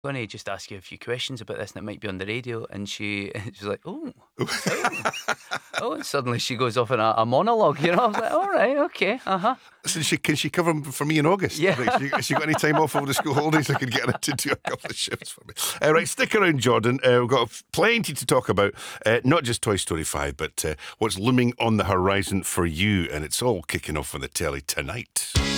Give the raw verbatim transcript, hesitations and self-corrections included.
going to just ask you a few questions about this, and it might be on the radio." And she, she's like, "Oh, oh, oh!" And suddenly she goes off in a, a monologue. You know, I was like, "All right, okay, uh huh, So she, can she cover 'em for me in August? yeah." Right, she, has she got any time off over the school holidays? I could get her to do a couple of shifts for me. Uh, right, stick around, Jordan. Uh, we've got plenty to talk about. Uh, not just Toy Story five, but uh, what's looming on the horizon for you. And it's all kicking off on the telly tonight.